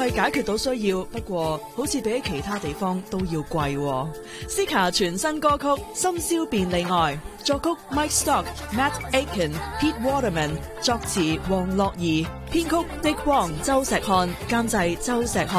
係解決到需要，不過好似比起其他地方都要貴喎。Sika 全新歌曲《深宵便利愛》，作曲 Mike Stock、Matt Aitken、Pete Waterman， 作詞黃樂怡，編曲 Dick Wong、周石漢，監製周石漢。